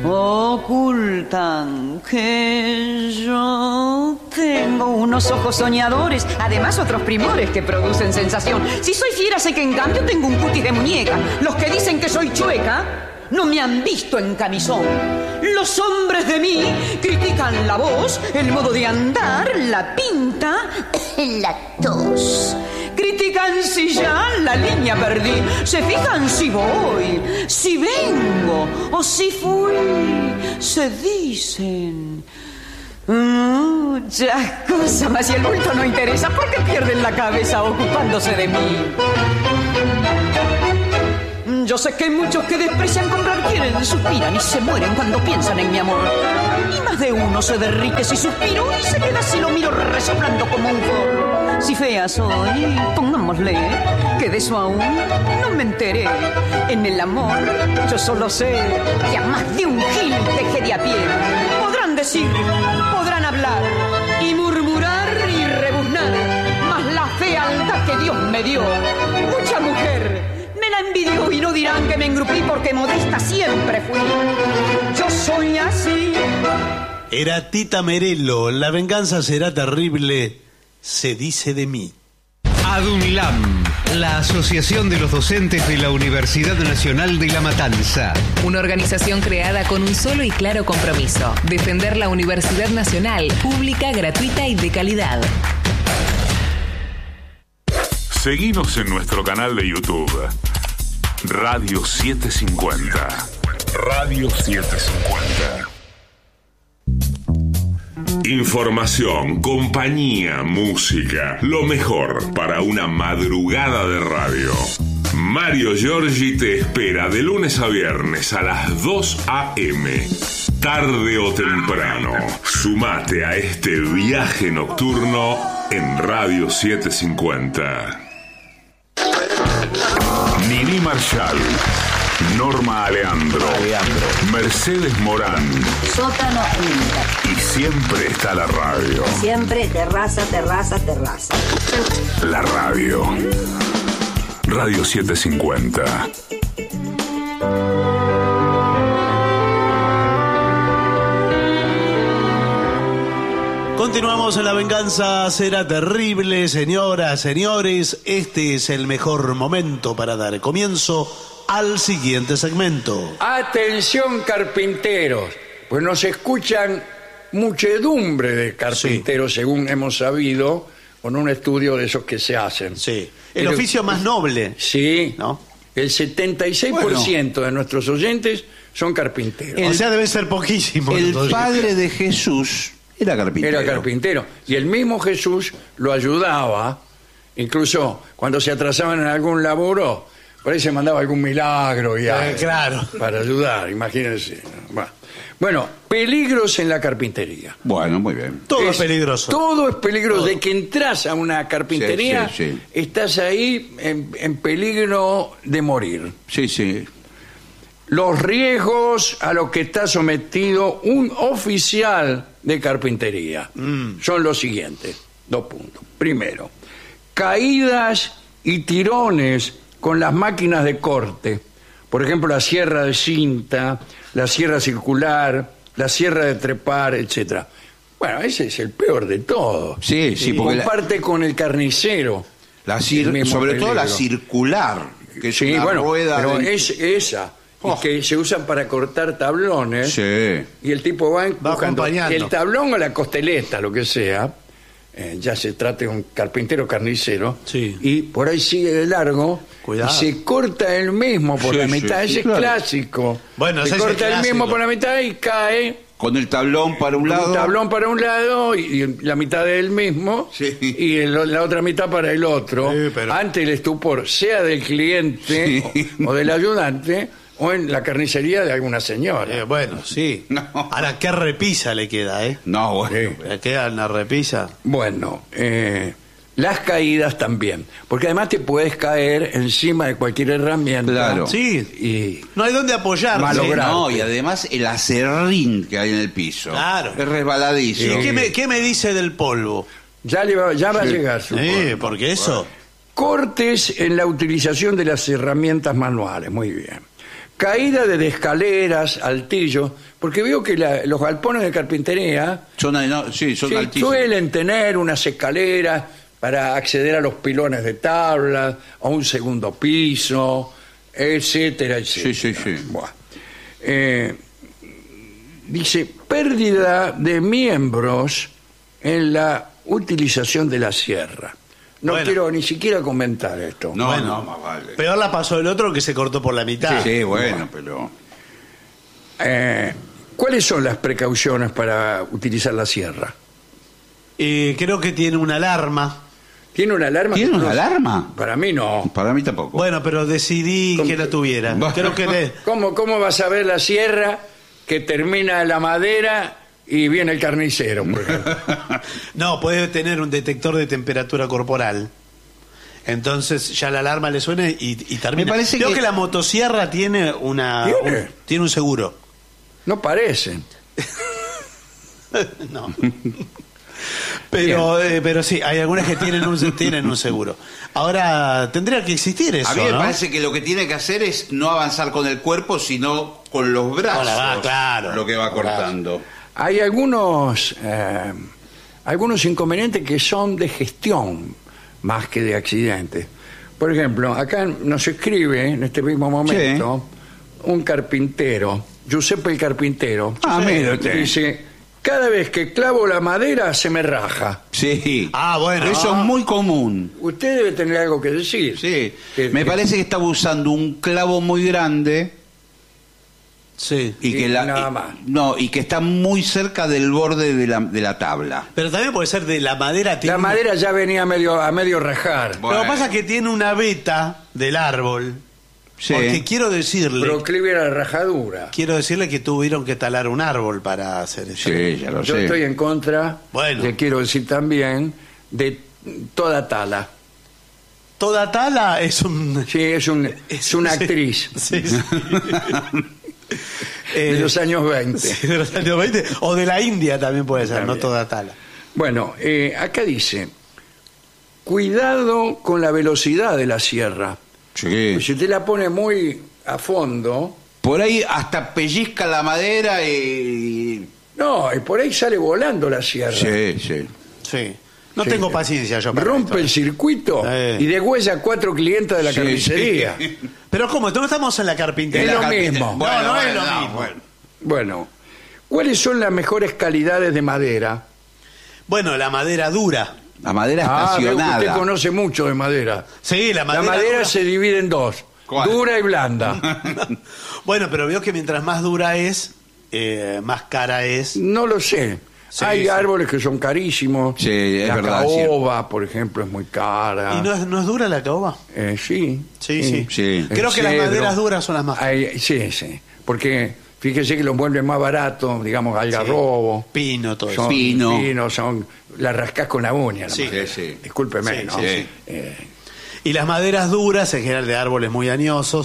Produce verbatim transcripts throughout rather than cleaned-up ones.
Ocultan que yo tengo unos ojos soñadores, además otros primores que producen sensación. Si soy fiera sé que en cambio tengo un cutis de muñeca. Los que dicen que soy chueca no me han visto en camisón. Los hombres de mí critican la voz, el modo de andar, la pinta, la tos. Critican si ya la línea perdí. Se fijan si voy, si vengo o si fui. Se dicen muchas cosas, mas si el bulto no interesa, ¿por qué pierden la cabeza ocupándose de mí? Yo sé que muchos que desprecian comprar quieren, suspiran y se mueren cuando piensan en mi amor. Y más de uno se derrite si suspiro y se queda si lo miro resoplando como un forro. Si fea soy, pongámosle que de eso aún no me enteré. En el amor yo solo sé que a más de un gil dejé de a pie. Podrán decir, podrán hablar y murmurar y rebuznar, mas la fealdad que Dios me dio, mucha mujer me la envidió y no dirán que me engrupí porque modesta siempre fui. Yo soy así. Era Tita Merelo, la venganza será terrible, se dice de mí. ADUNLAM, la Asociación de los Docentes de la Universidad Nacional de La Matanza. Una organización creada con un solo y claro compromiso: defender la Universidad Nacional, pública, gratuita y de calidad. Seguinos en nuestro canal de YouTube, Radio setecientos cincuenta. Radio setecientos cincuenta. Información, compañía, música, lo mejor para una madrugada de radio. Mario Giorgi te espera de lunes a viernes a las dos a eme. Tarde o temprano, sumate a este viaje nocturno en Radio setecientos cincuenta. Nini Marshall, Norma Aleandro, Aleandro, Mercedes Morán, Sótano Inter. Y siempre está la radio. Siempre terraza, terraza, terraza. La radio. Radio setecientos cincuenta. Continuamos en La Venganza Será Terrible, señoras, señores. Este es el mejor momento para dar comienzo al siguiente segmento. Atención, carpinteros, pues nos escuchan muchedumbre de carpinteros, sí, según hemos sabido, con un estudio de esos que se hacen. Sí, el Pero, oficio más noble. Sí, ¿no? El setenta y seis por ciento bueno. de nuestros oyentes son carpinteros. El, o sea, debe ser poquísimo. El padre de Jesús era carpintero. Era carpintero. Y el mismo Jesús lo ayudaba, incluso cuando se atrasaban en algún laburo, por ahí se mandaba algún milagro y eh, claro. para ayudar, imagínense. Bueno, peligros en la carpintería. Bueno, muy bien. Todo es, es peligroso. Todo es peligroso. Todo. De que entras a una carpintería, sí, sí, sí. estás ahí en, en peligro de morir. Sí, sí. Los riesgos a los que está sometido un oficial de carpintería mm. son los siguientes. Dos puntos. Primero, caídas y tirones con las máquinas de corte. Por ejemplo, la sierra de cinta, la sierra circular, la sierra de trepar, etcétera. Bueno, ese es el peor de todo. Sí, sí, porque comparte la... con el carnicero. La cir... Sobre peligro. todo la circular, que es sí, una bueno, rueda pero de... es esa. Oh. Y que se usan para cortar tablones. Sí. Y el tipo va empujando va el tablón o la costeleta, lo que sea. Eh, ya se trate de un carpintero carnicero. Sí. Y por ahí sigue de largo. Cuidado. Y se corta él mismo por sí, la mitad. Sí, Ese sí, es claro. clásico. Bueno, se corta él mismo por la mitad y cae. Con el tablón para un lado. Un tablón para un lado y, y la mitad de él mismo. Sí. Y el, la otra mitad para el otro. Sí, pero... Ante el estupor, sea del cliente sí. o, o del ayudante, o en la carnicería de alguna señora. Eh, bueno, sí. No. Ahora, ¿qué repisa le queda, eh? No, bueno. Sí. Le queda una repisa. Bueno, eh, las caídas también. Porque además te puedes caer encima de cualquier herramienta. Claro. Sí. Y no hay dónde apoyarse. No, y además el acerrín que hay en el piso. Claro. Es resbaladizo. ¿Y qué me, qué me dice del polvo? ya, le va, ya va Sí. a llegar su Sí, polvo. porque eso... Cortes en la utilización de las herramientas manuales. Muy bien. caída de escaleras, altillos, porque veo que la- los galpones de carpintería Son, no, sí, son sí, altísimos. suelen tener unas escaleras para acceder a los pilones de tabla, a un segundo piso, etcétera, etcétera. Sí, sí, sí. Buah. Eh, dice, pérdida de miembros en la utilización de la sierra. No Bueno. quiero ni siquiera comentar esto. No, Bueno, no, más vale. Peor la pasó el otro que se cortó por la mitad. Sí, bueno, pero... Eh, ¿Cuáles son las precauciones para utilizar la sierra? Eh, creo que tiene una alarma. ¿Tiene una alarma? ¿Tiene una No, alarma? Para mí no. Para mí tampoco. Bueno, pero decidí ¿Cómo que la que- tuviera. Bueno. Creo que le- ¿Cómo, ¿Cómo vas a ver la sierra que termina la madera y viene el carnicero, por ejemplo? No, puede tener un detector de temperatura corporal. Entonces ya la alarma le suena y, y termina. Me parece Creo que... que- la motosierra tiene una ¿Tiene? un, tiene un seguro. No parece. No. Pero, eh, pero sí, hay algunas que tienen un, tienen un seguro. Ahora, tendría que existir eso, A mí me ¿no? parece que lo que tiene que hacer es no avanzar con el cuerpo, sino con los brazos. Con la va- claro. Lo que va cortando. Hay algunos, eh, algunos inconvenientes que son de gestión más que de accidentes. Por ejemplo, acá nos escribe en este mismo momento un carpintero, Giuseppe el carpintero. Ah, Giuseppe, mire usted. dice, cada vez que clavo la madera se me raja. Sí. Ah, bueno. Eso Ah. es muy común. Usted debe tener algo que decir. Sí. Que- Me que- parece que estaba usando un clavo muy grande Sí. y Y que la nada y- más. no y que está muy cerca del borde de la, de la tabla. Pero también puede ser de la madera. Tiene La una- madera ya venía a medio, a medio rajar. Bueno. Lo que pasa es que tiene una veta del árbol. Sí. Porque quiero decirle, Proclive a la rajadura. quiero decirle que tuvieron que talar un árbol para hacer eso. Sí, ya lo Yo sé. estoy en contra, Bueno. le quiero decir también, de toda tala. Toda tala es un... Sí, es, un, es una Sí. actriz Sí, sí. Eh, de los años veinte. sí, de los años veinte. O de la India también puede ser, También. no toda tala. Bueno, eh, acá dice, cuidado con la velocidad de la sierra. Sí. Si usted la pone muy a fondo, Por ahí hasta pellizca la madera y... no, y por ahí sale volando la sierra. Sí, sí. Sí. No Sí. tengo paciencia yo para Rompe el esto. circuito Eh. y degüella a cuatro clientes de la Sí, carnicería. sí. Pero ¿cómo? No estamos en la Es carpintería. lo La carpintería. mismo. Bueno, No, no es bueno, lo no, mismo. bueno. Bueno, ¿cuáles son las mejores calidades de madera? Bueno, la madera dura. La madera Ah, veo que usted estacionada. conoce mucho de madera. Sí, la madera la madera dura. se divide en dos, ¿Cuál? dura y blanda. Bueno, pero veo que mientras más dura es, eh, más cara es. No lo sé. Sí, Hay sí. árboles que son carísimos. Sí, es la verdad, es caoba, por ejemplo, es muy cara. ¿Y no es, no es dura la caoba? Eh, sí. Sí, sí. Sí. Creo El que las cedro. maderas duras son las más caras. Hay- sí, sí. Porque fíjese que los muebles más baratos, digamos, algarrobo. Pino, todo son eso. Pino. pino, son. La rascás con la uña. Sí, nomás. sí, sí. Discúlpeme, Sí, ¿no? sí. Eh, Y las maderas duras, en general de árboles muy añosos,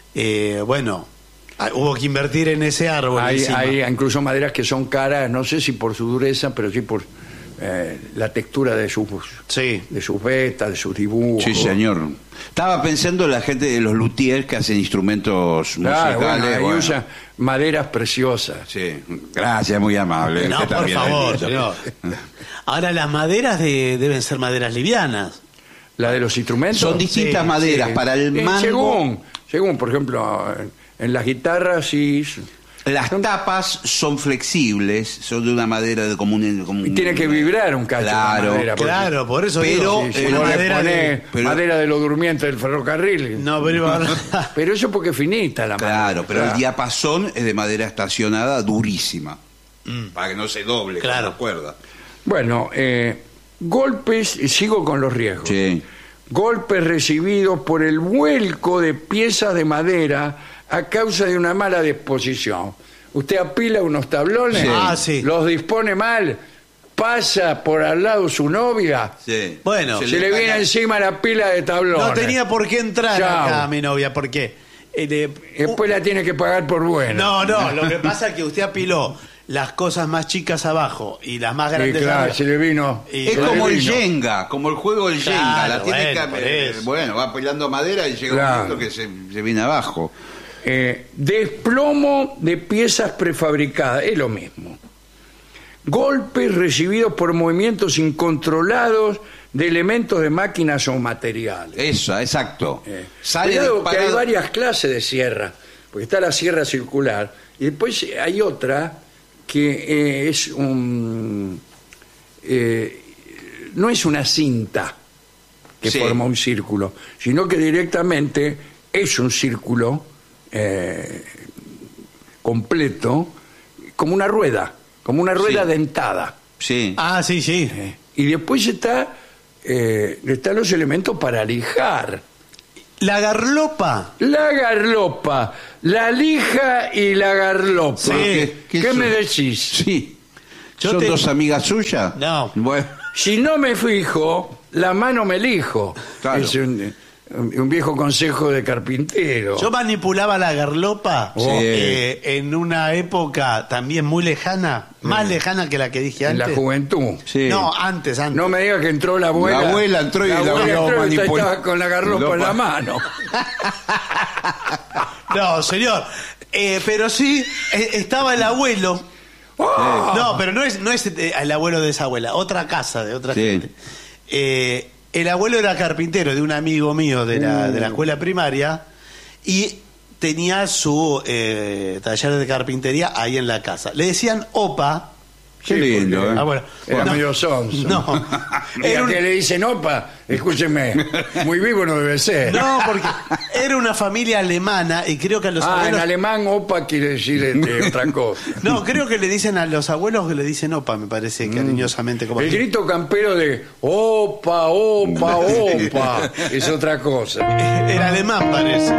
eh, bueno, ah, hubo que invertir en ese árbol. hay, encima. hay incluso maderas que son caras, no sé si por su dureza, pero sí por eh, la textura de sus, Sí. de sus vetas, de sus dibujos. Sí, señor. Estaba pensando en la gente de los luthiers que hacen instrumentos Claro, bueno, musicales. ahí bueno. usa maderas preciosas. Sí, gracias, muy amable. No, Usted por también. favor, señor. Ahora, las maderas de- deben ser maderas livianas. La de los instrumentos. Son distintas Sí, maderas. Sí. Para el Eh, mango, Según, según, por ejemplo, en, en las guitarras sí. las tapas son flexibles, son de una madera de común. común Y tiene que vibrar un cacho. Claro, la madera, porque- Claro, por eso Pero, digo, Sí, si eh, una vos le madera ponés de... pero- madera de los durmientes del ferrocarril. No, pero... Pero eso porque es finita la madera. Claro, pero el Claro. diapasón es de madera estacionada durísima. Para que no se doble Claro. con la cuerda. Bueno, eh, golpes, y sigo con los riesgos. Sí. Golpes recibidos por el vuelco de piezas de madera a causa de una mala disposición. Usted apila unos tablones, Sí. Ah, sí. los dispone mal, pasa por al lado su novia, Sí. Bueno, se, le viene cae- encima la pila de tablones. No tenía por qué entrar Chao. acá mi novia, porque... eh, de- Después la tiene que pagar por buena. No, no, lo que pasa es que usted apiló las cosas más chicas abajo y las más Sí, grandes claro, arriba. se le vino. Y- Es se le como el vino. Jenga, como el juego del Jenga. Claro, La tiene bueno, por que, eso. bueno, va apilando madera y llega Claro. un momento que se, se viene abajo. Eh, desplomo de piezas prefabricadas, es lo mismo. Golpes recibidos por movimientos incontrolados de elementos de máquinas o materiales. Eso, exacto. Eh, Sale cuidado que disparado. hay varias clases de sierra, porque está la sierra circular y después hay otra que eh, es un eh, no es una cinta que Sí. forma un círculo, sino que directamente es un círculo eh, completo, como una rueda, como una rueda Sí. dentada. Sí. Ah, sí, sí. Y después está eh, están los elementos para lijar. La garlopa. La garlopa, la lija y la garlopa. Sí. ¿Qué, ¿Qué qué son? me decís? Sí. Yo ¿Son te- dos amigas suyas? No. Bueno, Si no me fijo, la mano me lijo. Claro. Es un, un viejo consejo de carpintero. Yo manipulaba la garlopa Sí. eh, en una época también muy lejana, más lejana que la que dije en la antes. juventud. sí. No, antes, antes. No me diga que entró la abuela. La abuela entró y la abuela vio entró y manipul- estaba con la garlopa en la Lopa. mano. No, señor. Eh, pero sí, eh, estaba el abuelo. ¡Oh! No, pero no es, no es eh, el abuelo de esa abuela, otra casa de otra Sí. gente. Eh, el abuelo era carpintero de un amigo mío de la, de la escuela primaria y tenía su eh, taller de carpintería ahí en la casa. Le decían Opa. Qué lindo, porque ¿eh? Ah, bueno. Era No. medio sonso. No. Mira Era un- que le dicen opa, escúcheme, muy vivo no debe ser. No, porque era una familia alemana y creo que a los Ah, en abuelos... alemán opa quiere decir este, otra cosa. No, creo que le dicen a los abuelos que le dicen Opa, me parece, cariñosamente. Como El que- grito campero de opa, opa, opa es otra cosa. El alemán parece.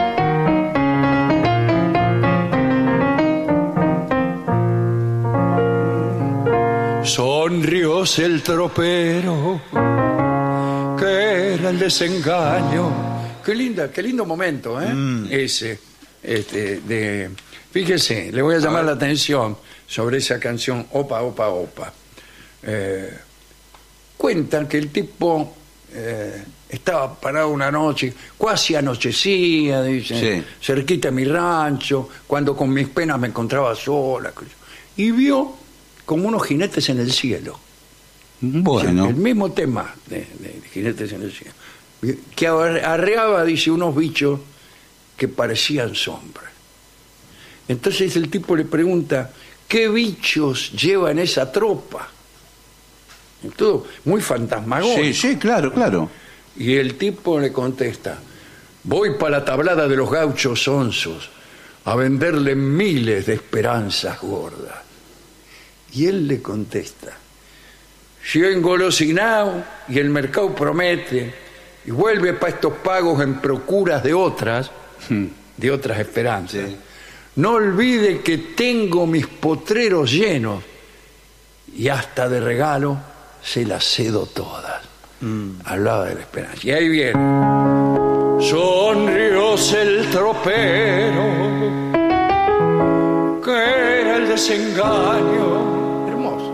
Sonrióse el tropero, que era el desengaño. Qué linda, qué lindo momento, ¿eh? Ese, este, de, fíjese, le voy a llamar la atención sobre esa canción Opa, Opa, Opa. Eh, cuentan que el tipo eh, estaba parado una noche, casi anochecía, dicen, Sí. cerquita de mi rancho, cuando con mis penas me encontraba sola, y vio como unos jinetes en el cielo. Bueno. El mismo tema de, de jinetes en el cielo. Que arre- arreaba, dice, unos bichos que parecían sombras. Entonces el tipo le pregunta, ¿qué bichos llevan esa tropa? Y todo muy fantasmagórico. Sí, sí, claro, claro. Y el tipo le contesta, voy para la tablada de los gauchos onzos a venderle miles de esperanzas gordas. Y él le contesta, si he engolosinado y el mercado promete y vuelve para estos pagos en procuras de otras, de otras esperanzas, no olvide que tengo mis potreros llenos y hasta de regalo se las cedo todas. Hablaba de la esperanza. Y ahí viene. Sonrióse el tropero, que era el desengaño. Hermoso.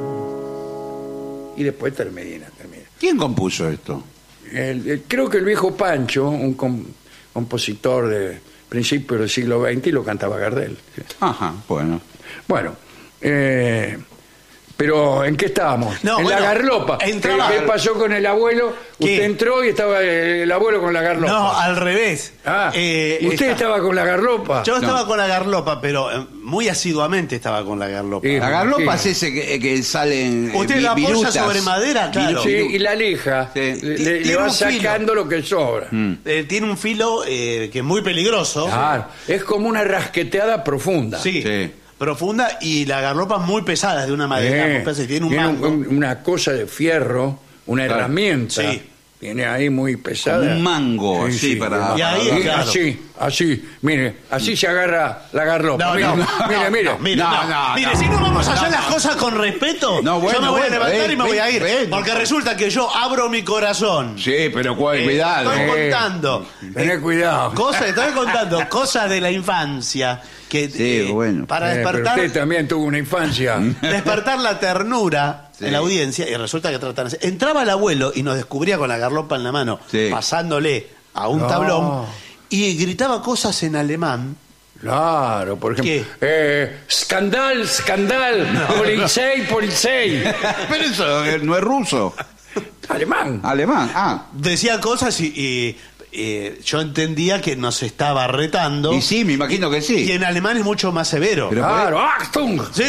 Y después termina, termina. ¿Quién compuso esto? El- el- creo que el viejo Pancho, un com- compositor de principios del siglo veinte, y lo cantaba Gardel. Sí. Ajá, bueno. Bueno, eh, pero ¿en qué estábamos? No, en bueno, la garlopa. entraba- ¿Qué, qué pasó con el abuelo? ¿Qué? Usted entró y estaba el abuelo con la garlopa. No, al revés. Ah, Eh, ¿usted está- estaba con la garlopa? Yo estaba No. con la garlopa, pero eh, muy asiduamente estaba con la garlopa. Sí. La garlopa Sí. es ese que, que salen. eh, Usted vi- la apoya virutas. sobre madera, claro. Sí, y la lija Sí. le, le- Tiene le va un filo. sacando lo que sobra. Eh, tiene un filo eh, que es muy peligroso. Claro, es como una rasqueteada profunda. Sí, Sí. profunda, y la garlopa muy pesada, es de una madera Eh, muy pesada, y tiene un tiene mango. un- una cosa de fierro, una Claro. herramienta. Sí. Tiene ahí muy pesada. Como un mango, así, para- Y ahí, Y claro. así, así, mire, así se agarra la garlopa. No, mire, no, no, mire, no, mire. no, mire, No, no. no, Mire, no. si no vamos a No, hacer no. las cosas con respeto, No, bueno, yo me voy bueno, a levantar ven, y me voy a ven, ir. ven. Porque resulta que yo abro mi corazón. Sí, pero cuál, Eh, cuidado. Estoy eh. contando. Tené cuidado. Cosas, estoy contando cosas de la infancia que Sí, bueno. para Eh, pero despertar usted también tuvo una infancia. despertar la ternura Sí. en la audiencia, y resulta que tratan así. Entraba el abuelo y nos descubría con la garlopa en la mano, Sí. pasándole a un No. tablón, y gritaba cosas en alemán. Claro, por ejemplo, eh, scandal, scandal, no, policei, no. policei. Pero eso eh, no es ruso. Alemán. Alemán, ah. Decía cosas y, y eh, yo entendía que nos estaba retando. Y sí, me imagino que sí. Y en alemán es mucho más severo. Pero claro, Achtung. Sí,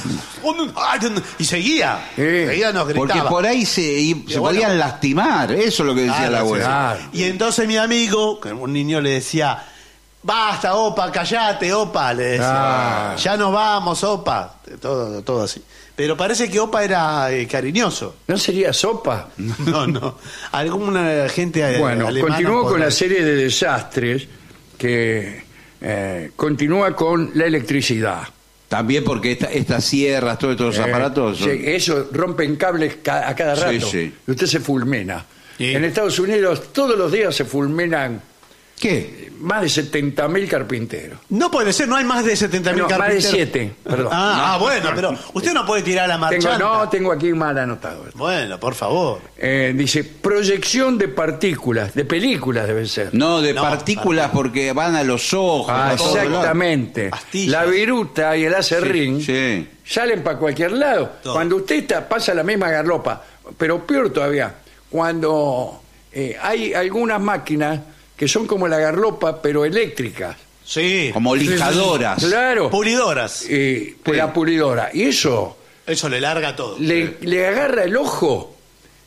y seguía. Sí. Seguía, nos gritaba. Porque por ahí se, y, se bueno, podían lastimar, eso es lo que decía claro, la abuela. Claro. Y entonces mi amigo, un niño, le decía: basta, opa, callate, opa, le decía. Ah. Ya nos vamos, opa. Todo, todo así. Pero parece que opa era eh, cariñoso. ¿No sería sopa? No, no. Alguna gente eh, Bueno, alemana continúo con podrá- la serie de desastres que eh, continúa con la electricidad. También porque esta- estas sierras, todos estos Eh, aparatos. son- sí, eso, rompen cables ca- a cada Sí, rato. sí. Y usted se fulmina. Sí. En Estados Unidos todos los días se fulminan ¿Qué? más de setenta mil carpinteros. No puede ser, no hay más de setenta mil No, más de carpinteros. siete, perdón. Ah, ah, bueno, pero usted no puede tirar la Tengo, marchanta. no, tengo aquí mal anotado. Bueno, por favor. Eh, dice, proyección de partículas, de películas debe ser. No, de No, partículas porque van a los ojos. Ah, a todos lados. exactamente. Pastillas. La viruta y el acerrín Sí. salen para cualquier lado. Todo. Cuando usted está, pasa la misma garlopa, pero peor todavía, cuando eh, hay algunas máquinas que son como la garlopa, pero eléctricas. Sí. Como lijadoras. Claro. Pulidoras. Eh, pues Sí. la pulidora. Y eso Eso le larga todo. le, le agarra el ojo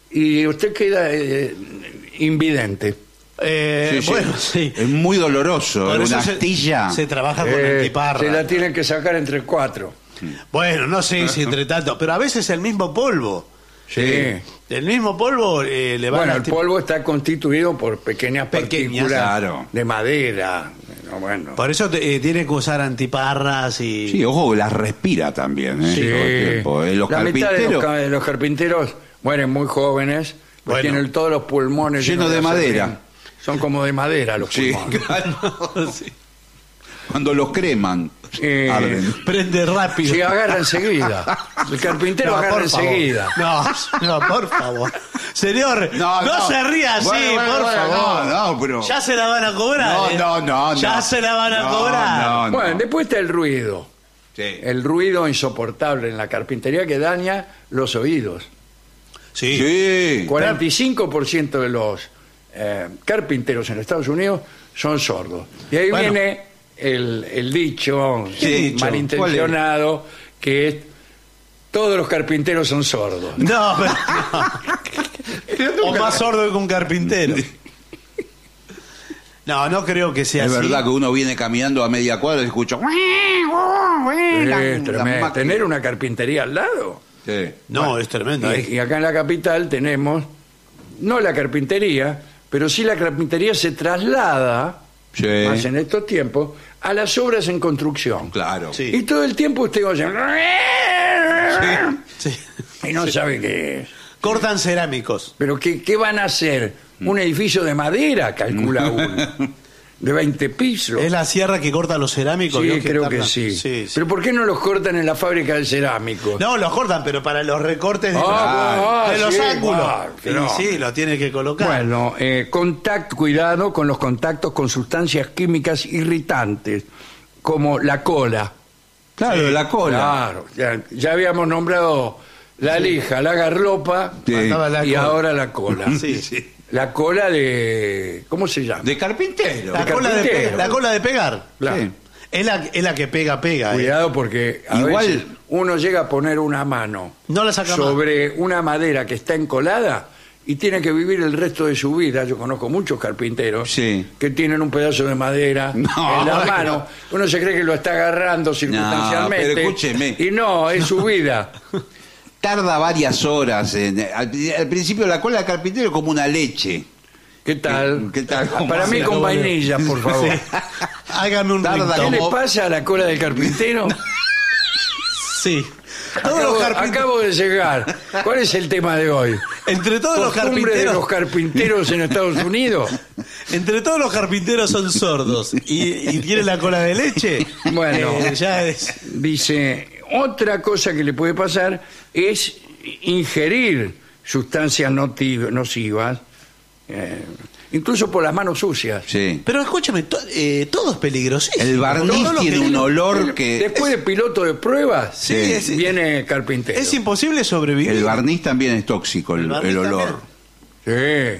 y usted queda eh, invidente. Eh, Sí, sí. Bueno, sí. Es muy doloroso. Por eso Una se- astilla. Se, trabaja con Eh, antiparra. se la tienen que sacar entre cuatro. Bueno, no sé si entre tanto, pero a veces el mismo polvo. Sí. El mismo polvo eh, le va Bueno, a el lastim- polvo está constituido por pequeñas, Pequeñas, partículas claro. de madera. No, bueno. Por eso eh, tiene que usar antiparras y... Sí, ojo, las respira también. ¿eh? Sí. Todo el tiempo. Eh, Los La mitad de los, carpinteros. ca- de los carpinteros mueren muy jóvenes, pues Bueno. tienen todos los pulmones Llenos de madera. acerrín. Son como de madera los Sí, pulmones. claro. Sí. Cuando los creman. Eh, arden. Prende rápido. Sí, agarra enseguida. El carpintero No, agarra por favor. enseguida. No, no, por favor. Señor, no, No, no. se ría así, Bueno, bueno, por bueno, favor. no, no, pero- Ya se la van a cobrar. No, ¿eh? no, no, Ya no. se la van a No, cobrar. no, no. Bueno, después está el ruido. Sí. El ruido insoportable en la carpintería que daña los oídos. Sí. Sí. cuarenta y cinco por ciento de los eh, carpinteros en Estados Unidos son sordos. Y ahí Bueno. viene el, el dicho, ¿Qué dicho? malintencionado, que es todos los carpinteros son sordos. No, pero no. O más sordo que un carpintero. No, no creo que sea Es así. verdad que uno viene caminando a media cuadra y escucha. Es tremendo. Tener una carpintería al lado. Sí. No, es tremendo. Y, y acá en la capital tenemos, no la carpintería, pero sí la carpintería se traslada, Sí. más en estos tiempos, a las obras en construcción. Claro. Sí. Y todo el tiempo usted oye... Sí. Y no sabe qué es. Cortan cerámicos. Pero ¿qué, qué van a hacer? Un edificio de madera, calcula uno. De veinte pisos. Es la sierra que corta los cerámicos. Sí, ¿vio? creo tarda- que sí. Sí, sí. Pero ¿por qué no los cortan en la fábrica de cerámicos? No, los cortan, pero para los recortes de, Ah, ah, de los sí, ángulos. ah, Sí, no. sí, lo tiene que colocar. Bueno, eh, contact, cuidado con los contactos con sustancias químicas irritantes, como la cola. Claro, Sí, la cola. Claro, ya, ya habíamos nombrado la lija, la garlopa Sí. Faltaba la y cola. ahora la cola. Sí, sí. La cola de... ¿Cómo se llama? De carpintero. La de cola de, carpintero. pe- la cola de pegar. Claro. Sí. Es la, es la que pega, pega. eh. Cuidado porque a Igual- veces uno llega a poner una mano No la saca más. sobre una madera que está encolada y tiene que vivir el resto de su vida. Yo conozco muchos carpinteros Sí. que tienen un pedazo de madera No, en la bueno. mano. Uno se cree que lo está agarrando circunstancialmente. pero escúcheme. Y no, es su vida. Tarda varias horas. En, al, al principio la cola del carpintero es como una leche. ¿Qué tal? ¿Qué tal? ¿Cómo Para mí hace? con vainilla, por favor. Hágame un Tarda ¿Qué ringtone. le como- pasa a la cola del carpintero? Sí. Todos Acabo, los carpinteros. acabo de llegar. ¿Cuál es el tema de hoy? Entre todos los ¿Costumbre de carpinteros. los carpinteros en Estados Unidos? Entre todos los carpinteros son sordos y, y tienen la cola de leche. Bueno. eh, ya es. Dice, otra cosa que le puede pasar es ingerir sustancias noti- nocivas, eh, incluso por las manos sucias. Sí. Pero escúchame, to- eh, todo es peligrosísimo. El barniz Todo lo tiene que- un olor que... Después de piloto de pruebas, Sí, es- viene carpintero. Es imposible sobrevivir. El barniz también es tóxico, el, El barniz el olor. también. Sí.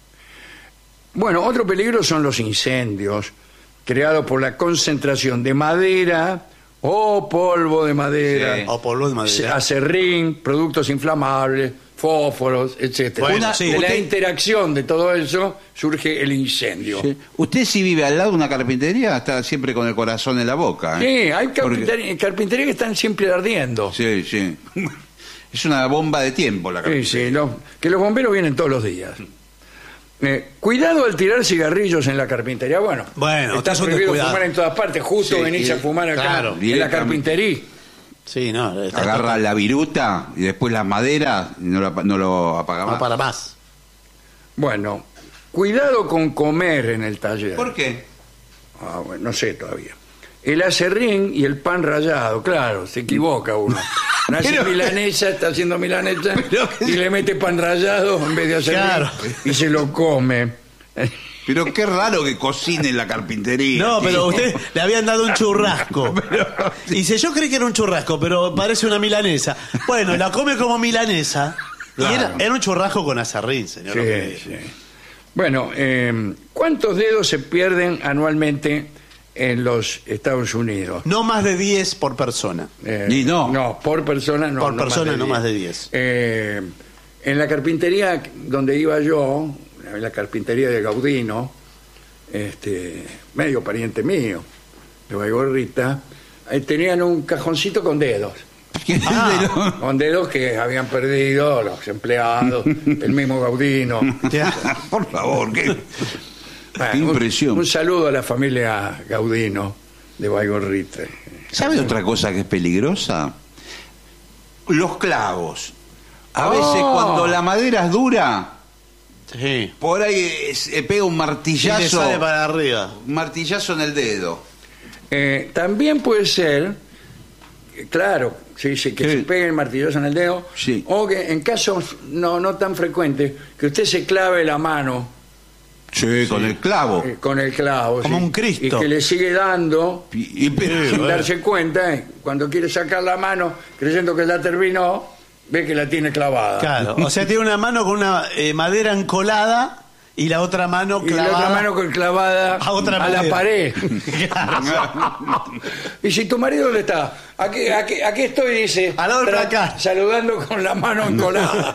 Bueno, otro peligro son los incendios, creados por la concentración de madera o polvo de madera, Sí. O polvo de madera. acerrín, productos inflamables, fósforos, etcétera. Bueno, Una- sí. de la Usted- interacción de todo eso surge el incendio. Sí. Usted si vive al lado de una carpintería está siempre con el corazón en la boca. Sí, ¿eh? hay Porque- carpintería, carpintería que están siempre ardiendo. Sí, sí. Es una bomba de tiempo la Sí, carpintería. sí, los- que los bomberos vienen todos los días. Eh, cuidado al tirar cigarrillos en la carpintería. Bueno, Bueno, está usted es un prohibido descuidado. fumar en todas partes. Justo Sí, venís y- a fumar acá claro, en la directamente. carpintería. Sí, no. está- Agarra la viruta y después la madera y no, la- no lo apaga No más. para más. Bueno, cuidado con comer en el taller. ¿Por qué? Ah, bueno, no sé todavía. El acerrín y el pan rallado, claro, se equivoca uno. Nace Pero- milanesa, está haciendo milanesa Pero- y le mete pan rallado en vez de acerrín Claro. y se lo come. Pero qué raro que cocine en la carpintería. No, pero tío. usted le habían dado un churrasco. Y dice, yo creí que era un churrasco, pero parece una milanesa. Bueno, la come como milanesa. Y Claro. era, era un churrasco con acerrín, señor. lo que Sí, dijo. sí. Bueno, eh, ¿cuántos dedos se pierden anualmente en los Estados Unidos? No más de diez por persona. Eh, Y no. No, por persona no. Por no persona no diez. más de diez. Eh, en la carpintería donde iba yo, en la carpintería de Gaudino, este, medio pariente mío, de Baigorrita, eh, tenían un cajoncito con dedos. ¿Qué? Ah. Con dedos que habían perdido los empleados, el mismo Gaudino. Ya. Por favor, qué, Bueno, qué un- impresión. Un, saludo a la familia Gaudino de Baigorrita. ¿Sabe otra cosa que es peligrosa? Los clavos. A Oh. veces cuando la madera es dura, Sí. por ahí eh, se pega un Y le martillazo, sale para arriba. un martillazo en el dedo. Eh, también puede ser, eh, claro, se dice que Sí. se pegue el martillazo en el dedo, Sí. o que en casos no, no tan frecuentes, que usted se clave la mano Sí, con el clavo. eh, con el clavo. Como ¿sí? un Cristo. Y que le sigue dando Y- y- pero- sin darse cuenta, eh, cuando quiere sacar la mano, creyendo que ya terminó, ve que la tiene clavada. Claro. O sea, tiene una mano con una eh, madera encolada y la otra mano Y clavada. la otra mano con clavada A otra la madera. pared. Y si tu marido dónde está, aquí, aquí, aquí estoy, dice, Al lado del tra- placar. saludando con la mano encolada.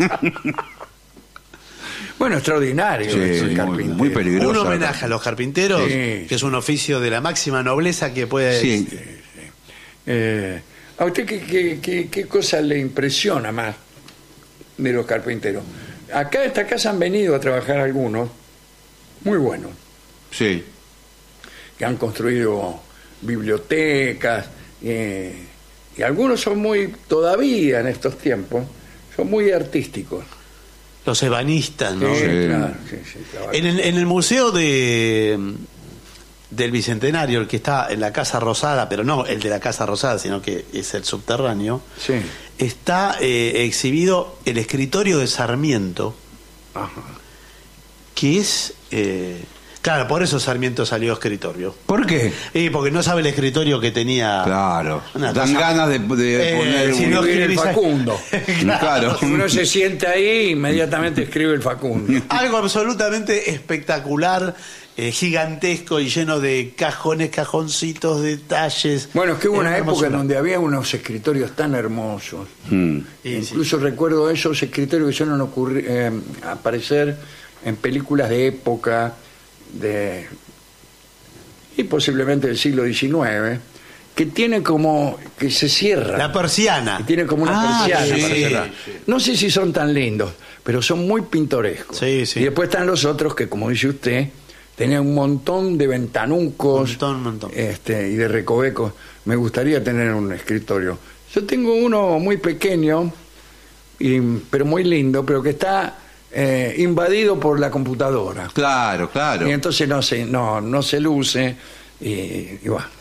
Bueno, extraordinario. Sí, ese muy- carpintero. muy peligroso. Un homenaje a los carpinteros, Sí. que es un oficio de la máxima nobleza que puede Sí. existir. Eh, ¿A usted qué, qué, qué- qué cosa le impresiona más de los carpinteros? Acá a esta casa han venido a trabajar algunos muy buenos, Sí. que han construido bibliotecas, eh, y algunos son muy, todavía en estos tiempos, son muy artísticos. Los ebanistas, ¿no? Sí, Sí. claro, sí, sí, claro. En el, en el museo de del Bicentenario, el que está en la Casa Rosada, pero no el de la Casa Rosada, sino que es el subterráneo, Sí. está eh, exhibido el escritorio de Sarmiento, Ajá. que es... eh, claro, por eso Sarmiento salió escritorio. ¿Por qué? Y porque no sabe el escritorio que tenía... Claro. Una Dan cosa- ganas de, de Eh, poner si un... no Escribir el escribís ahí- Facundo. Claro. Uno se sienta ahí, inmediatamente escribe el Facundo. Algo absolutamente espectacular, eh, gigantesco y lleno de cajones, cajoncitos, detalles. Bueno, es que hubo Era una época hermosura. en donde había unos escritorios tan hermosos. Mm. Y Incluso recuerdo esos escritorios que suelen ocurrir, eh, aparecer en películas de época de y posiblemente del siglo diecinueve, que tiene como que se cierra. La persiana. Y tiene como una Ah, persiana sí, para cerrar. sí. No sé si son tan lindos, pero son muy pintorescos. Sí, sí. Y después están los otros que, como dice usted, tenían un montón de ventanucos Montón, montón. Este, y de recovecos. Me gustaría tener un escritorio. Yo tengo uno muy pequeño, y, pero muy lindo, pero que está eh, invadido por la computadora. Claro, claro. Y entonces no se, no, no se luce y, y bueno.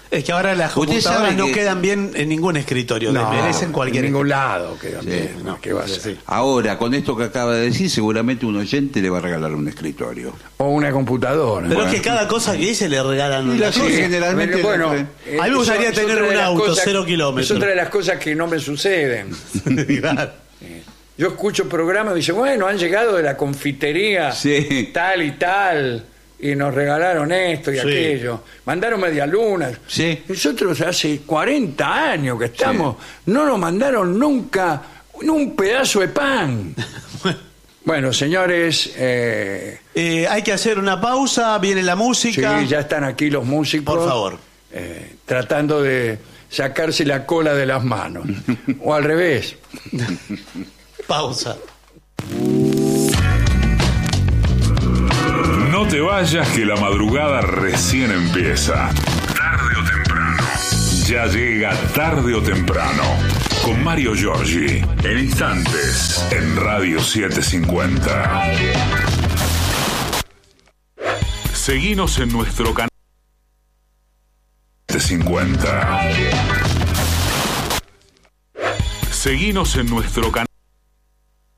Es que ahora las Usted computadoras sabe no que- quedan bien en ningún escritorio, No, merecen cualquier en ningún escritorio. lado quedan Sí, bien, no, ¿qué va a sí, ser? sí. Ahora, con esto que acaba de decir, seguramente un oyente le va a regalar un escritorio. O una computadora. Pero Bueno. es que cada cosa que dice le regalan Y una la cosa. cosa Sí, generalmente pero bueno, la- eh, A mí me gustaría eso- es tener otra de un las auto, cosas- cero kilómetros. Es otra de las cosas que no me suceden. Claro. Yo escucho programas y dicen, bueno, han llegado de la confitería Sí. tal y tal, y nos regalaron esto y Sí. aquello. Mandaron medialunas. Sí. Nosotros hace cuarenta años que estamos, no nos mandaron nunca un pedazo de pan. Bueno, señores, eh, Eh, hay que hacer una pausa, viene la sí, música. ya están aquí los músicos. Por favor. eh, tratando de sacarse la cola de las manos. O al revés. Pausa. No te vayas que la madrugada recién empieza. Tarde o temprano. Ya llega Tarde o Temprano. Con Mario Giorgi. En instantes. En Radio setecientos cincuenta. Seguinos en nuestro canal. setecientos cincuenta. Seguinos en nuestro canal.